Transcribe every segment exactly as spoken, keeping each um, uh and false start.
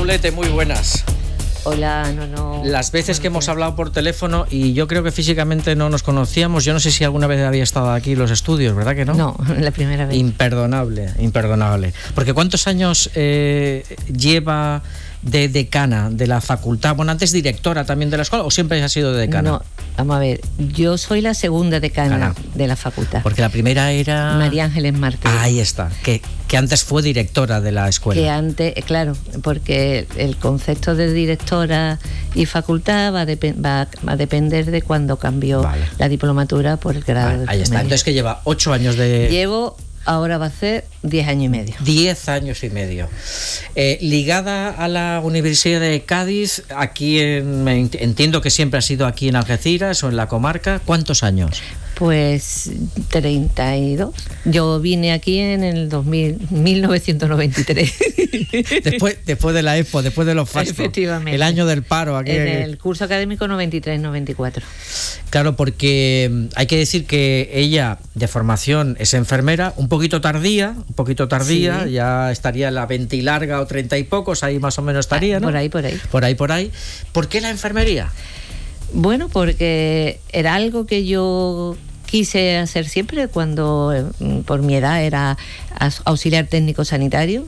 Paulete, muy buenas. Hola, no, no. Las veces que hemos hablado por teléfono y yo creo que físicamente no nos conocíamos, yo no sé si alguna vez había estado aquí en los estudios, ¿verdad que no? No, la primera vez. Imperdonable, imperdonable. Porque ¿cuántos años eh, lleva de decana de la facultad? Bueno, antes directora también de la escuela, ¿o siempre ha sido de decana? No, vamos a ver, yo soy la segunda decana Cana. de la facultad. Porque la primera era... María Ángeles Martí. Ahí está, que, que antes fue directora de la escuela. Que antes, claro, porque el concepto de directora y facultad va a, dep- va, va a depender de cuando cambió vale. la diplomatura por el grado. Vale, de ahí está, entonces que lleva ocho años de... Llevo... Ahora va a ser diez años y medio. Diez años y medio. Eh, ligada a la Universidad de Cádiz, aquí en, entiendo que siempre ha sido aquí en Algeciras o en la comarca. ¿Cuántos años? Pues treinta y dos. Yo vine aquí en el dos mil, mil novecientos noventa y tres. Después, después de la Expo, después de los fastos. Efectivamente. El año del paro. Aquí. En el curso académico noventa y tres noventa y cuatro. Claro, porque hay que decir que ella de formación es enfermera, un poquito tardía, un poquito tardía, sí. Ya estaría en la veinte larga o treinta y pocos, ahí más o menos estaría, ¿no? Por ahí, por ahí. Por ahí, por ahí. ¿Por qué la enfermería? Bueno, porque era algo que yo quise hacer siempre cuando, por mi edad, era auxiliar técnico sanitario.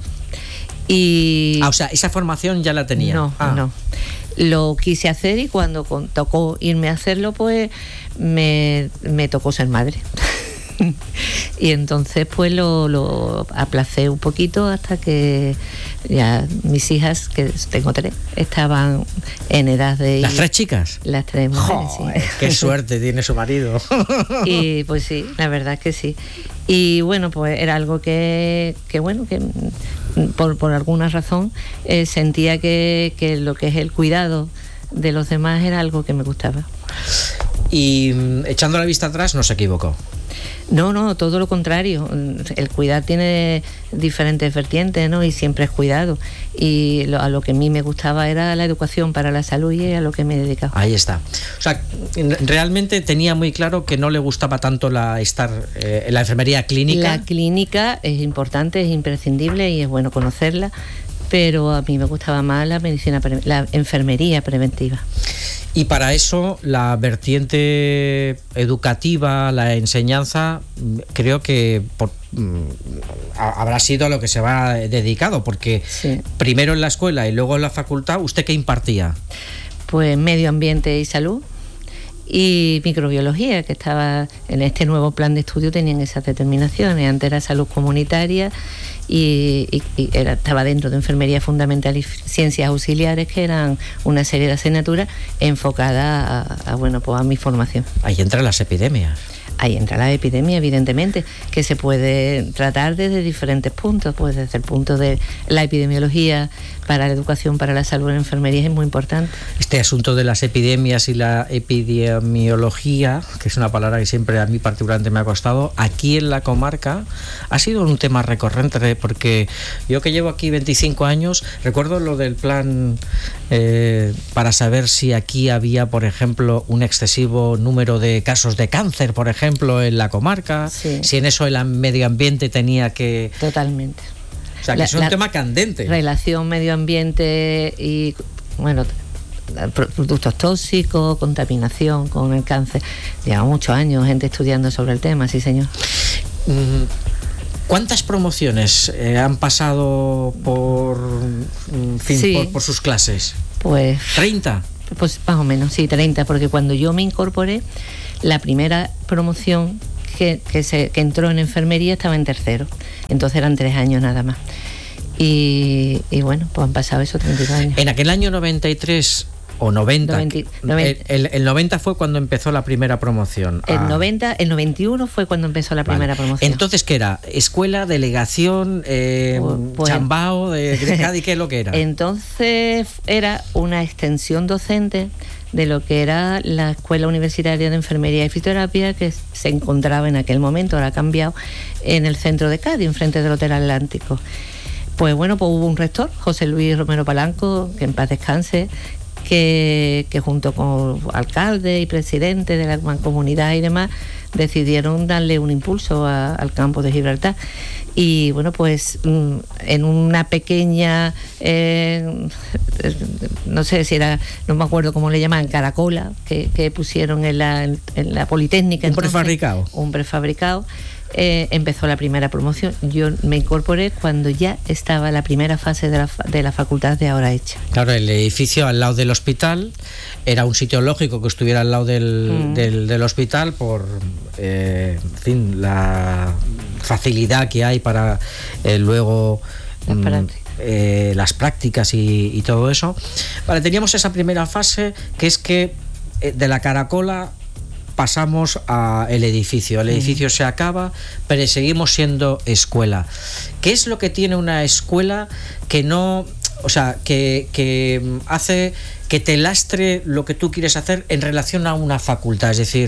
Y ah, o sea, esa formación ya la tenía. No, ah. no. Lo quise hacer y cuando tocó irme a hacerlo, pues me, me tocó ser madre. Y entonces pues lo, lo aplacé un poquito hasta que ya mis hijas, que tengo tres, estaban en edad de... ¿Las tres chicas? Las tres mujeres, Joder, sí. Qué suerte tiene su marido. Y pues sí, la verdad es que sí. Y bueno, pues era algo que, que bueno, que por, por alguna razón eh, sentía que, que lo que es el cuidado de los demás era algo que me gustaba. Y echando la vista atrás, no se equivocó. No, no, todo lo contrario. El cuidar tiene diferentes vertientes, ¿no? Y siempre es cuidado. Y lo, a lo que a mí me gustaba era la educación para la salud y a lo que me he dedicado. Ahí está. O sea, realmente tenía muy claro que no le gustaba tanto la estar eh, en la enfermería clínica. La clínica es importante, es imprescindible y es bueno conocerla, pero a mí me gustaba más la medicina, la enfermería preventiva. Y para eso la vertiente educativa, la enseñanza, creo que por, habrá sido a lo que se va dedicado, porque sí. Primero en la escuela y luego en la facultad, ¿usted qué impartía? Pues medio ambiente y salud y microbiología, que estaba en este nuevo plan de estudio, tenían esas determinaciones. Antes era salud comunitaria y, y, y era, estaba dentro de enfermería fundamental y ciencias auxiliares, que eran una serie de asignaturas enfocadas a, a, bueno, pues a mi formación. Ahí entran las epidemias. Ahí entra la epidemia, evidentemente, que se puede tratar desde diferentes puntos, pues desde el punto de la epidemiología para la educación, para la salud en enfermería es muy importante. Este asunto de las epidemias y la epidemiología, que es una palabra que siempre a mí particularmente me ha costado, aquí en la comarca ha sido un tema recurrente, porque yo que llevo aquí veinticinco años, recuerdo lo del plan eh, para saber si aquí había, por ejemplo, un excesivo número de casos de cáncer, por ejemplo, ejemplo en la comarca, sí. Si en eso el medio ambiente tenía que... Totalmente. O sea, que la, es un tema candente. Relación medio ambiente y, bueno, productos tóxicos, contaminación con el cáncer. Lleva muchos años gente estudiando sobre el tema, sí señor. ¿Cuántas promociones eh, han pasado por, en fin, sí. por, por sus clases? Pues... ¿treinta? Pues más o menos, sí, treinta, porque cuando yo me incorporé, la primera promoción que, que, se, que entró en enfermería estaba en tercero, entonces eran tres años nada más. Y, y bueno, pues han pasado esos treinta y dos años. En aquel año noventa y tres o noventa, noventa, noventa. El, el, el noventa fue cuando empezó la primera promoción. El ah. noventa, el noventa y uno fue cuando empezó la primera vale. promoción. Entonces, ¿qué era? ¿Escuela, delegación, eh, pues, chambao, de, de Cádiz? ¿Qué es lo que era? Entonces era una extensión docente de lo que era la Escuela Universitaria de Enfermería y Fisioterapia, que se encontraba en aquel momento, ahora ha cambiado, en el centro de Cádiz, enfrente del Hotel Atlántico. Pues bueno, pues hubo un rector, José Luis Romero Palanco, que en paz descanse, que, que junto con alcaldes y presidentes de la mancomunidad y demás decidieron darle un impulso a, al campo de Gibraltar. Y bueno, pues en una pequeña, eh, no sé si era, no me acuerdo cómo le llaman, caracola, que, que pusieron en la, en la Politécnica. Un entonces, prefabricado. Un prefabricado. Eh, empezó la primera promoción. Yo me incorporé cuando ya estaba la primera fase de la, de la facultad de ahora hecha. Claro, el edificio al lado del hospital era un sitio lógico que estuviera al lado del, mm. del, del hospital por, eh, en fin, la facilidad que hay para eh, luego las prácticas, eh, las prácticas y, y todo eso. Vale, teníamos esa primera fase que es que eh, de la caracola pasamos al edificio. El edificio mm. se acaba, pero seguimos siendo escuela. ¿Qué es lo que tiene una escuela que no, o sea, que, que hace que te lastre lo que tú quieres hacer en relación a una facultad? Es decir,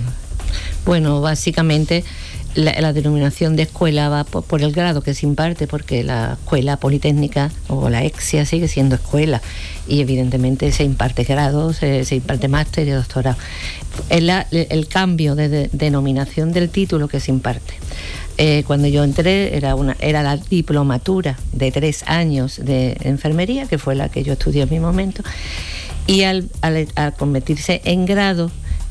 bueno, básicamente La, la denominación de escuela va por, por el grado que se imparte, porque la escuela politécnica o la EXIA sigue siendo escuela y evidentemente se imparte grado, se, se imparte máster y doctorado. El, el cambio de, de denominación del título que se imparte. Eh, cuando yo entré era, una, era la diplomatura de tres años de enfermería, que fue la que yo estudié en mi momento, y al, al, al convertirse en grado,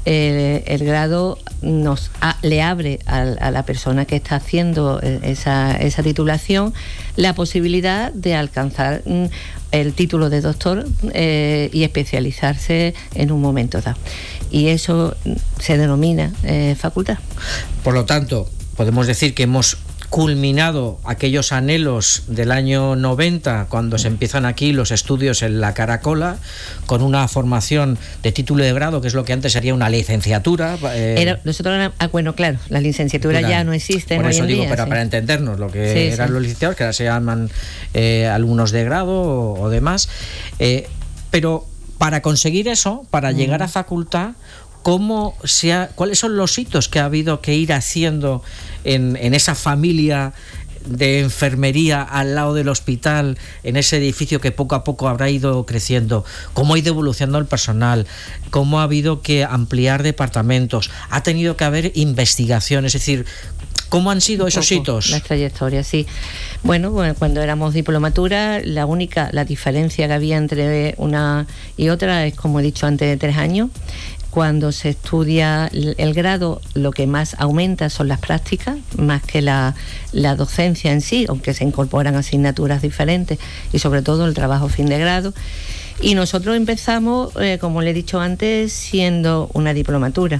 El, el grado nos a, le abre a, a la persona que está haciendo esa, esa titulación la posibilidad de alcanzar mm, el título de doctor eh, y especializarse en un momento dado. Y eso se denomina eh, facultad. Por lo tanto, podemos decir que hemos culminado aquellos anhelos del año noventa, cuando se empiezan aquí los estudios en la Caracola, con una formación de título de grado, que es lo que antes sería una licenciatura. Eh, Era, nosotros, ah, bueno, claro, la licenciatura era, ya no existe por hoy eso en digo, día, pero sí. para entendernos lo que sí, eran sí. los licenciados, que ahora se llaman eh, alumnos de grado o, o demás, eh, pero para conseguir eso, para mm. llegar a facultad, ¿cómo se ha, ¿cuáles son los hitos que ha habido que ir haciendo en, en esa familia de enfermería al lado del hospital, en ese edificio que poco a poco habrá ido creciendo? ¿Cómo ha ido evolucionando el personal? ¿Cómo ha habido que ampliar departamentos? ¿Ha tenido que haber investigación? Es decir, ¿cómo han sido esos hitos? La trayectoria, sí. Bueno, bueno, cuando éramos diplomatura, la única, la diferencia que había entre una y otra es, como he dicho antes, de tres años. Cuando se estudia el grado, lo que más aumenta son las prácticas, más que la, la docencia en sí, aunque se incorporan asignaturas diferentes y sobre todo el trabajo fin de grado. Y nosotros empezamos, eh, como le he dicho antes, siendo una diplomatura.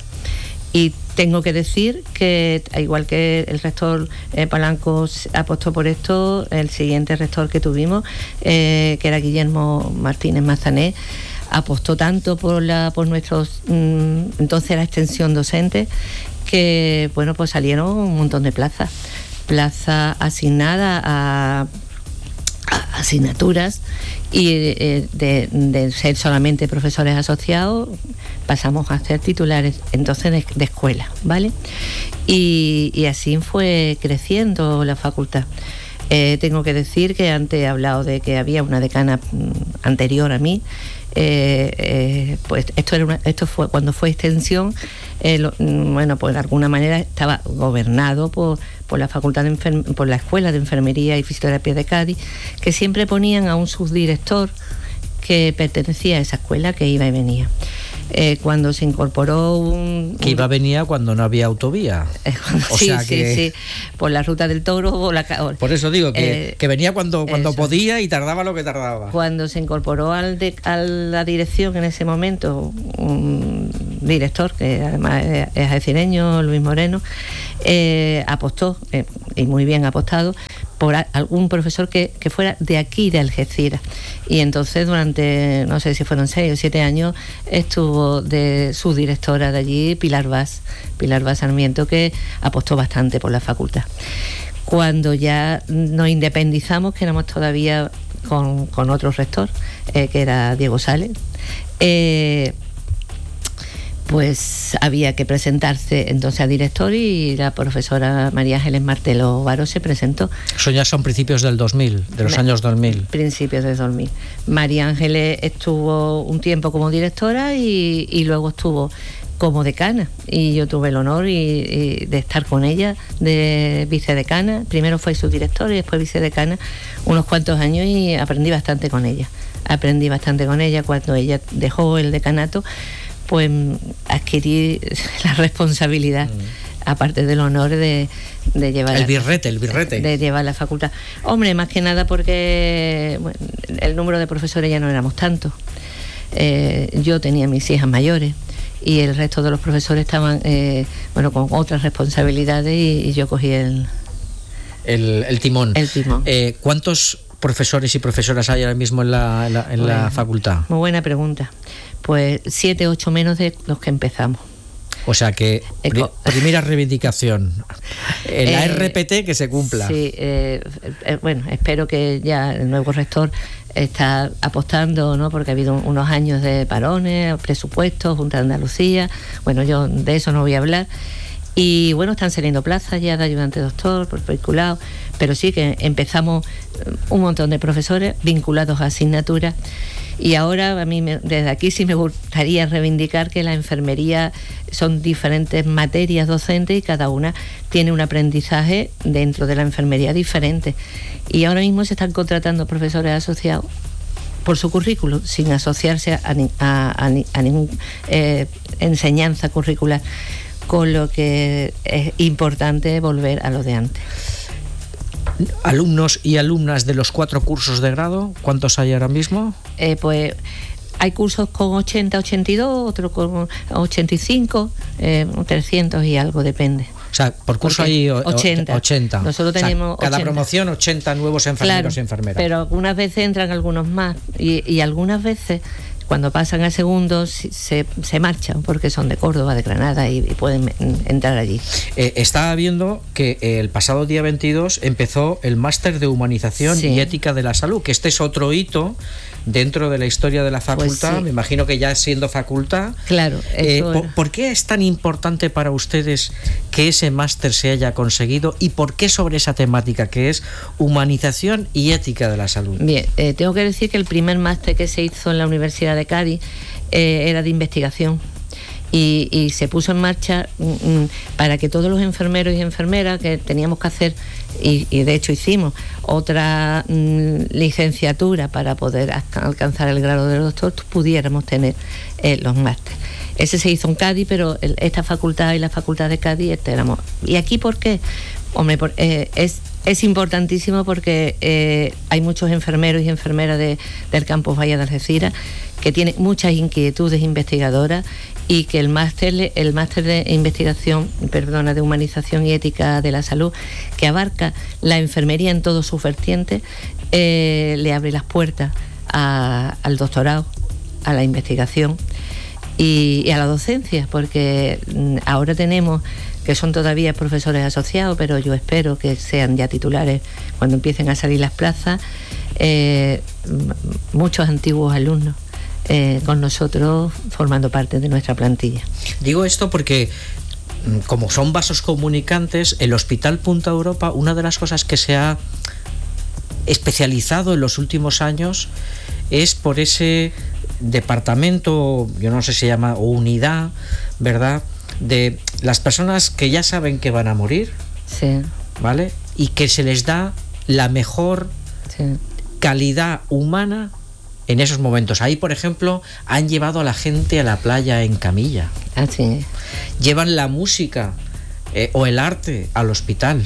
Y tengo que decir que, igual que el rector eh, Palanco apostó por esto, el siguiente rector que tuvimos, eh, que era Guillermo Martínez Mazané, apostó tanto por la por nuestros mmm, entonces la extensión docente, que bueno, pues salieron un montón de plazas plazas asignadas a, a asignaturas, y eh, de, de ser solamente profesores asociados pasamos a ser titulares entonces de, de escuela, ¿vale? Y, y así fue creciendo la facultad. Eh, tengo que decir que antes he hablado de que había una decana anterior a mí. Eh, eh, pues esto era una, esto fue cuando fue extensión, eh, lo, bueno, pues de alguna manera estaba gobernado por, por la facultad de enferme, por la escuela de enfermería y fisioterapia de Cádiz, que siempre ponían a un subdirector que pertenecía a esa escuela, que iba y venía. Eh, cuando se incorporó un... Que iba a venir cuando no había autovía. Eh, o sí, sea sí, que... sí, por la ruta del Toro o la... Por eso digo, que, eh, que venía cuando, cuando podía y tardaba lo que tardaba. Cuando se incorporó al de, a la dirección en ese momento, un director, que además es algecireño, Luis Moreno, eh, apostó, eh, y muy bien apostado, por a, algún profesor que, que fuera de aquí, de Algeciras. Y entonces durante, no sé si fueron seis o siete años, estuvo de subdirectora de allí, Pilar Vaz, Pilar Vaz Sarmiento, que apostó bastante por la facultad. Cuando ya nos independizamos, que éramos todavía con, con otro rector, eh, que era Diego Sales, eh, pues había que presentarse entonces a director y la profesora María Ángeles Martelo Varo se presentó. Eso ya son principios del dos mil, de los Me, años dos mil. Principios del dos mil. María Ángeles estuvo un tiempo como directora y, y luego estuvo como decana, y yo tuve el honor y, y de estar con ella de vicedecana. Primero fue subdirectora y después vicedecana unos cuantos años, y aprendí bastante con ella. Aprendí bastante con ella. Cuando ella dejó el decanato, pues adquirí la responsabilidad, mm. aparte del honor de, de llevar el birrete, el birrete de llevar la facultad. Hombre, más que nada porque bueno, el número de profesores ya no éramos tantos. Eh, yo tenía mis hijas mayores y el resto de los profesores estaban eh, bueno, con otras responsabilidades, y, y yo cogí el el, el timón. El timón. Eh, ¿Cuántos profesores y profesoras hay ahora mismo en la, en la, en bueno, la facultad? Muy buena pregunta. Pues siete, ocho menos de los que empezamos. O sea que pri primera reivindicación, la eh, R P T que se cumpla. Sí, eh, eh, bueno, espero que ya el nuevo rector está apostando, ¿no? Porque ha habido unos años de parones, presupuestos, Junta de Andalucía. Bueno, yo de eso no voy a hablar. Y bueno, están saliendo plazas ya de ayudante doctor, por vinculado, pero sí que empezamos un montón de profesores vinculados a asignaturas. Y ahora a mí me, desde aquí sí me gustaría reivindicar que la enfermería son diferentes materias docentes y cada una tiene un aprendizaje dentro de la enfermería diferente. Y ahora mismo se están contratando profesores asociados por su currículum, sin asociarse a, a, a, a ninguna eh, enseñanza curricular, con lo que es importante volver a lo de antes. ¿Alumnos y alumnas de los cuatro cursos de grado? ¿Cuántos hay ahora mismo? Eh, pues hay cursos con ochenta, ochenta y dos, otros con ochenta y cinco, eh, trescientos y algo, depende. O sea, por curso hay ochenta. ochenta. Nosotros tenemos o sea, cada ochenta. Promoción ochenta nuevos enfermeros, claro, y enfermeras. Pero algunas veces entran algunos más y, y algunas veces cuando pasan al segundo se, se marchan porque son de Córdoba, de Granada y, y pueden entrar allí. Eh, estaba viendo que el pasado día veintidós empezó el máster de humanización, sí, y ética de la salud, que este es otro hito dentro de la historia de la facultad. Pues sí. Me imagino que ya siendo facultad. Claro. Eh, ¿por, ¿Por qué es tan importante para ustedes que ese máster se haya conseguido y por qué sobre esa temática que es humanización y ética de la salud? Bien, eh, tengo que decir que el primer máster que se hizo en la Universidad de Cádiz eh, era de investigación. Y, y se puso en marcha mm, para que todos los enfermeros y enfermeras que teníamos que hacer, y, y de hecho hicimos otra mm, licenciatura para poder alcanzar el grado de doctor, pudiéramos tener eh, los másteres. Ese se hizo en Cádiz, pero el, esta facultad y la facultad de Cádiz este éramos. ¿Y aquí por qué? Hombre, por, eh, es, es importantísimo porque eh, hay muchos enfermeros y enfermeras de, del campus Valle de Algeciras que tienen muchas inquietudes investigadoras, y que el máster el máster de investigación, perdona, de humanización y ética de la salud, que abarca la enfermería en todos sus vertientes, eh, le abre las puertas a, al doctorado, a la investigación y, y a la docencia, porque ahora tenemos que son todavía profesores asociados, pero yo espero que sean ya titulares cuando empiecen a salir las plazas, eh, muchos antiguos alumnos Eh, con nosotros formando parte de nuestra plantilla. Digo esto porque como son vasos comunicantes, el Hospital Punta Europa, una de las cosas que se ha especializado en los últimos años es por ese departamento, yo no sé si se llama, o unidad, ¿verdad?, de las personas que ya saben que van a morir, sí, ¿vale?, y que se les da la mejor, sí, calidad humana en esos momentos. Ahí, por ejemplo, han llevado a la gente a la playa en camilla. Así es. Llevan la música eh, o el arte al hospital.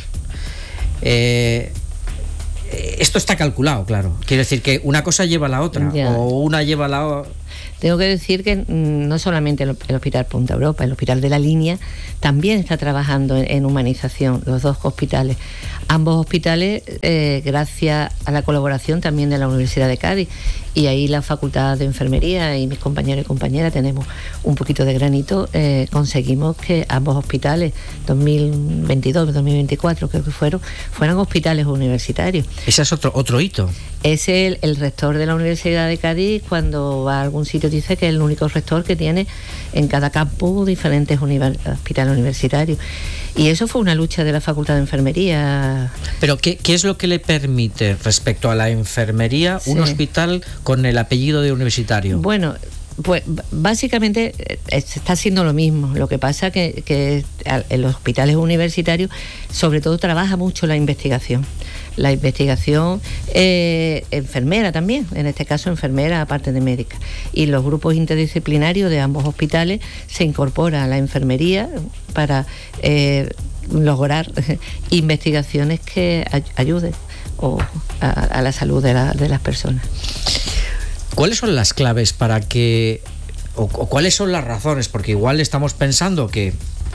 Eh, esto está calculado, claro. Quiere decir que una cosa lleva a la otra, ya, o una lleva a la otra. Tengo que decir que no solamente el, el Hospital Punta Europa, el Hospital de la Línea también está trabajando en, en humanización, los dos hospitales. Ambos hospitales, eh, gracias a la colaboración también de la Universidad de Cádiz, y ahí la Facultad de Enfermería y mis compañeros y compañeras tenemos un poquito de granito, eh, conseguimos que ambos hospitales, dos mil veintidós, dos mil veinticuatro creo que fueron, fueran hospitales universitarios. Ese es otro, otro hito. Es el, el rector de la Universidad de Cádiz, cuando va a algún sitio dice que es el único rector que tiene en cada campus diferentes univers- hospitales universitarios. Y eso fue una lucha de la Facultad de Enfermería. Pero ¿qué, qué es lo que le permite respecto a la enfermería sí. un hospital con el apellido de universitario? Bueno, pues básicamente está haciendo lo mismo. Lo que pasa que, que en los hospitales universitarios sobre todo trabaja mucho la investigación. La investigación eh, enfermera también, en este caso enfermera aparte de médica. Y los grupos interdisciplinarios de ambos hospitales se incorporan a la enfermería para eh, lograr investigaciones que ay- ayuden o a, a la salud de, la, de las personas. ¿Cuáles son las claves para que, o, o cuáles son las razones? Porque igual estamos pensando que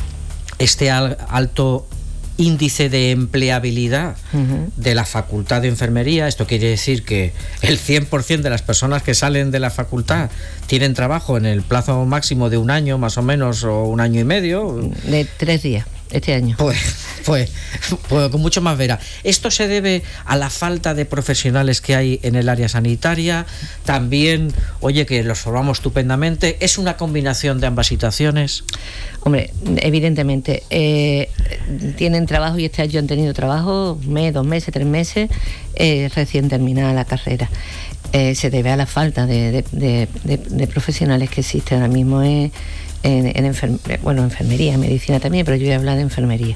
este al, alto índice de empleabilidad uh-huh. de la facultad de enfermería, esto quiere decir que el cien por ciento de las personas que salen de la facultad tienen trabajo en el plazo máximo de un año más o menos, o un año y medio. De tres días. Este año. Pues, pues, pues con mucho más vera. ¿Esto se debe a la falta de profesionales que hay en el área sanitaria? También, oye, que los formamos estupendamente. ¿Es una combinación de ambas situaciones? Hombre, evidentemente, eh, tienen trabajo y este año han tenido trabajo, un mes, dos meses, tres meses, eh, recién terminada la carrera. Eh, se debe a la falta de, de, de, de, de profesionales que existen ahora mismo en, en, en enfer- bueno, enfermería, en medicina también, pero yo voy a hablar de enfermería.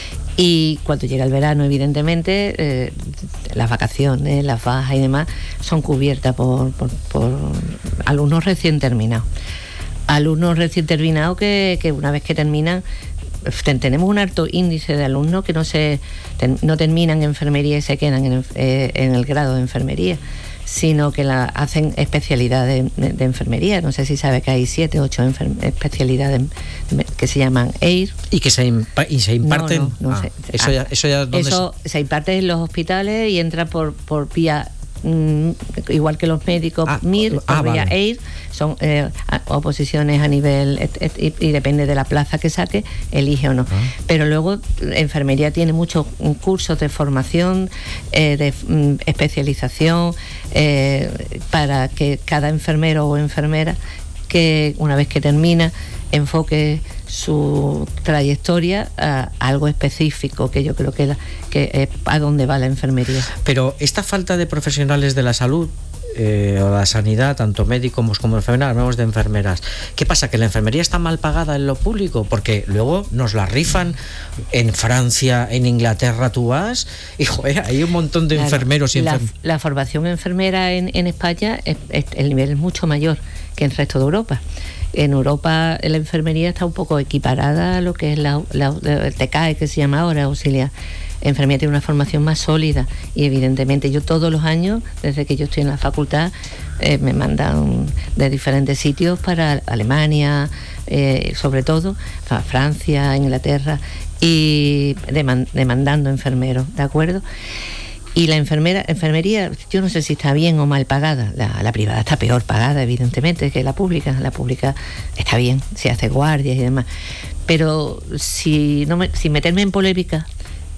Y cuando llega el verano, evidentemente, eh, las vacaciones, las bajas y demás son cubiertas por, por, por alumnos recién terminados. Alumnos recién terminados que, que una vez que terminan, tenemos un alto índice de alumnos que no se ten, no terminan enfermería y se quedan en, eh, en el grado de enfermería, sino que la hacen especialidades de, de enfermería. No sé si sabe que hay siete, ocho enfer- especialidades que se llaman E I R. ¿Y que se, impa- y se imparten? No, no, no ah, sé. Eso ya, eso ya ¿dónde eso se... se imparte en los hospitales y entra por, por vía, mm, igual que los médicos, ah, M I R, ah, por vía vale. E I R. Son eh, oposiciones a nivel et, et, et, y depende de la plaza que saque, elige o no. Ah. Pero luego enfermería tiene muchos cursos de formación, eh, de mm, especialización, eh, para que cada enfermero o enfermera, que una vez que termina, enfoque su trayectoria a algo específico, que yo creo que, la, que es a dónde va la enfermería. Pero esta falta de profesionales de la salud Eh, o la sanidad, tanto médicos como enfermeras, hablamos de enfermeras. ¿Qué pasa? ¿Que la enfermería está mal pagada en lo público? Porque luego nos la rifan en Francia, en Inglaterra, tú vas y joder, hay un montón de claro, enfermeros y la, enfer- la formación enfermera en, en España, es, es, el nivel es mucho mayor que en el resto de Europa. En Europa la enfermería está un poco equiparada a lo que es la, la, el T C A E, que se llama ahora, auxiliar. Enfermería tiene una formación más sólida y evidentemente yo todos los años, desde que yo estoy en la facultad, eh, me mandan de diferentes sitios para Alemania, eh, sobre todo, para Francia, Inglaterra, y deman- demandando enfermeros, ¿de acuerdo? Y la enfermera, enfermería, yo no sé si está bien o mal pagada. La, la privada está peor pagada, evidentemente, que la pública. La pública está bien, se hace guardias y demás. Pero si no me, sin meterme en polémica,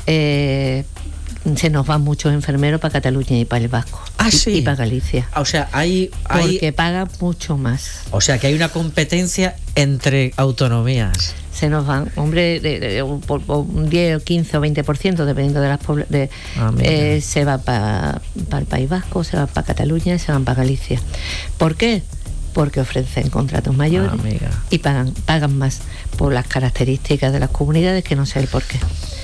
eh, se nos van muchos enfermeros para Cataluña y para el Vasco. Ah, y, sí. y para Galicia. O sea, hay, hay... Porque pagan mucho más. O sea, que hay una competencia entre autonomías. Se nos van, hombre, de, de, de, por, por un diez, quince o veinte por ciento, dependiendo de las pobl- de, ah, eh, se va para pa el País Vasco, se va para Cataluña y se van para Galicia. ¿Por qué? Porque ofrecen contratos mayores ah, y pagan, pagan más por las características de las comunidades, que no sé el por qué.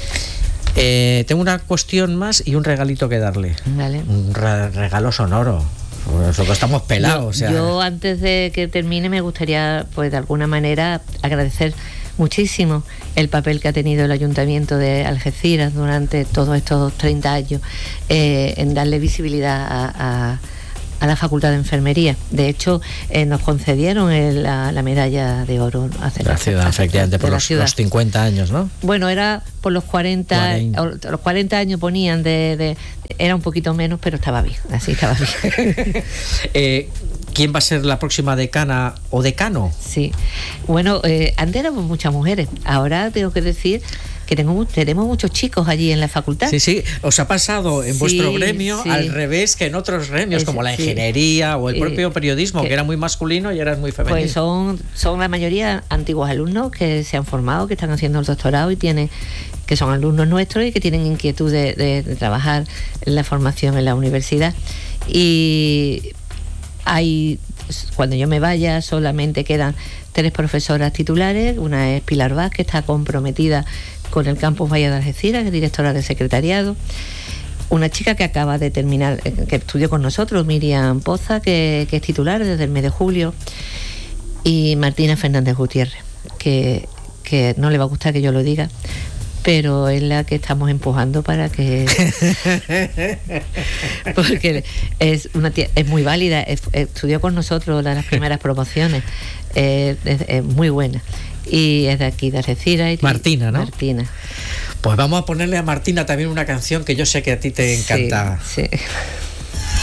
Eh, tengo una cuestión más y un regalito que darle. Vale. Un re- regalo sonoro. Nosotros estamos pelados. Yo, o sea. yo antes de que termine me gustaría, pues de alguna manera, agradecer muchísimo el papel que ha tenido el Ayuntamiento de Algeciras durante todos estos treinta años eh, en darle visibilidad a, a a la Facultad de Enfermería. De hecho, eh, nos concedieron el, la, la medalla de oro hace la ciudad, efectivamente, por los, los cincuenta años, ¿no? Bueno, era por los cuarenta, cuarenta. Los cuarenta años ponían de, de... Era un poquito menos, pero estaba bien, así estaba bien. eh, ¿Quién va a ser la próxima decana o decano? Sí, bueno, eh, antes éramos muchas mujeres, ahora tengo que decir que tengo, tenemos muchos chicos allí en la facultad. Sí, sí, os ha pasado en sí, vuestro gremio sí. al revés que en otros gremios, es, como la ingeniería sí. o el propio periodismo, que, que era muy masculino y ahora es muy femenino. Pues son, son la mayoría antiguos alumnos que se han formado, que están haciendo el doctorado y tienen, que son alumnos nuestros y que tienen inquietud de, de, de trabajar en la formación en la universidad. Y hay, cuando yo me vaya, solamente quedan tres profesoras titulares. Una es Pilar Vaz, que está comprometida con el campus Valle de Algeciras, que es directora de secretariado. Una chica que acaba de terminar, que estudió con nosotros, Miriam Poza, que, que es titular desde el mes de julio. Y Martina Fernández Gutiérrez, que, que no le va a gustar que yo lo diga, pero es la que estamos empujando para que porque es una tía, es muy válida, es, estudió con nosotros las primeras promociones, es, es, es muy buena y es de aquí de Algeciras. Martina, ¿no? Martina. Pues vamos a ponerle a Martina también una canción que yo sé que a ti te encanta. Sí, sí.